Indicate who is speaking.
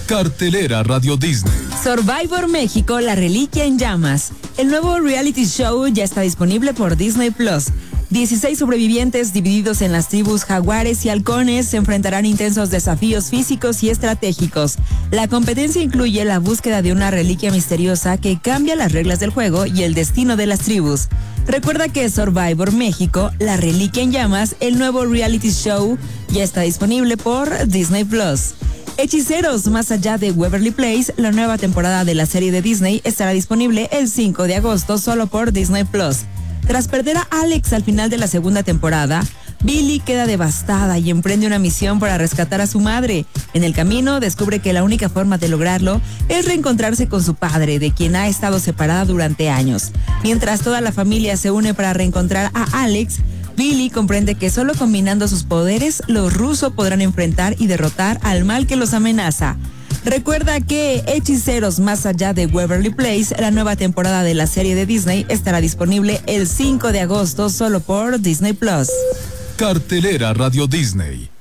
Speaker 1: Cartelera Radio Disney.
Speaker 2: Survivor México, La Reliquia en Llamas. El nuevo reality show ya está disponible por Disney Plus. 16 sobrevivientes divididos en las tribus jaguares y halcones se enfrentarán a intensos desafíos físicos y estratégicos. La competencia incluye la búsqueda de una reliquia misteriosa que cambia las reglas del juego y el destino de las tribus. Recuerda que Survivor México, La Reliquia en Llamas, el nuevo reality show, ya está disponible por Disney Plus. Hechiceros, más allá de Waverly Place, la nueva temporada de la serie de Disney estará disponible el 5 de agosto solo por Disney Plus. Tras perder a Alex al final de la segunda temporada, Billy queda devastada y emprende una misión para rescatar a su madre. En el camino descubre que la única forma de lograrlo es reencontrarse con su padre, de quien ha estado separada durante años. Mientras toda la familia se une para reencontrar a Alex, Billy comprende que solo combinando sus poderes, los rusos podrán enfrentar y derrotar al mal que los amenaza. Recuerda que Hechiceros, más allá de Waverly Place, la nueva temporada de la serie de Disney, estará disponible el 5 de agosto solo por Disney Plus.
Speaker 1: Cartelera Radio Disney.